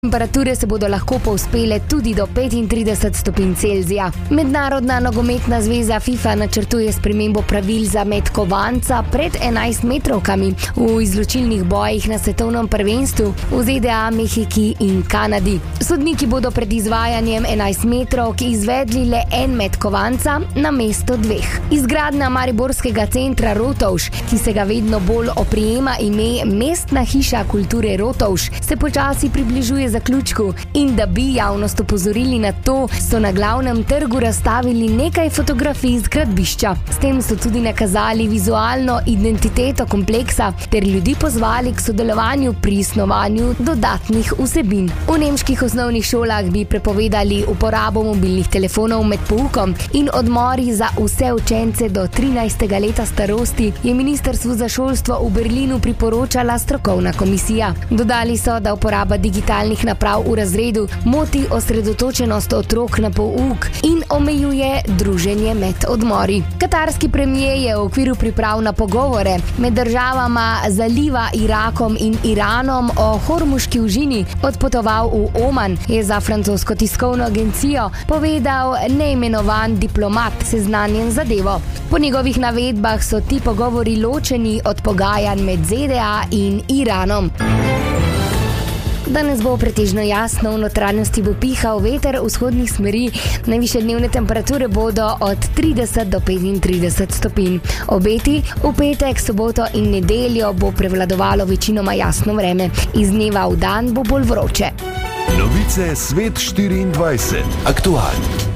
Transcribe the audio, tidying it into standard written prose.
Temperature se bodo lahko povzpele tudi do 35 stopinj Celzija. Mednarodna nogometna zveza FIFA načrtuje spremembo pravil za met kovanca pred 11-metrovkami v izločilnih bojih na svetovnem prvenstvu v ZDA, Mehiki in Kanadi. Sodniki bodo pred izvajanjem 11-metrovk izvedli le en met kovanca na mesto dveh. Izgradnja mariborskega centra Rotovž, ki se ga vedno bolj oprijema ime Mestna hiša kulture Rotovž, se počasi približuje zaključku in da bi javnost opozorili na to, so na glavnem trgu razstavili nekaj fotografij z gradbišča. S tem so tudi nakazali vizualno identiteto kompleksa ter ljudi pozvali k sodelovanju pri snovanju dodatnih vsebin. V nemških osnovnih šolah bi prepovedali uporabo mobilnih telefonov med poukom in odmori za vse učence do 13. leta starosti, je Ministrstvu za šolstvo v Berlinu priporočala strokovna komisija. Dodali so, da uporaba digitalnih naprav v razredu moti osredotočenost otrok na pouk in omejuje druženje med odmori. Katarski premier je v okviru priprav na pogovore med državama Zaliva, Irakom in Iranom o Hormuški užini odpotoval v Oman, je za francosko tiskovno agencijo povedal neimenovan diplomat seznanjen zadevo. Po njegovih navedbah so ti pogovori ločeni od pogajanj med ZDA in Iranom. Danes bo pretežno jasno, v notranjosti bo pihal veter vzhodnih smeri, najvišje dnevne temperature bodo od 30 do 35 stopinj. Obeti v petek, soboto in nedeljo bo prevladovalo večinoma jasno vreme. Iz dneva v dan bo bolj vroče. Novice Svet 24. Aktualni.